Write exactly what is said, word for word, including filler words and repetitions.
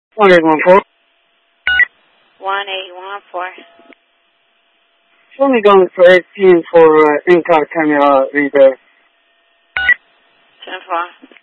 one eight one four. one eight one four. Only going for eighteen for uh, in-car camera reader. ten four.